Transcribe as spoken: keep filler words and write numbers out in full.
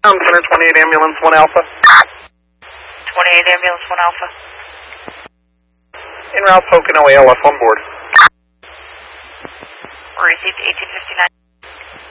Um, Center twenty-eight Ambulance one Alpha. twenty-eight Ambulance one Alpha. En route Pocono A L F on board. Received eighteen fifty-nine.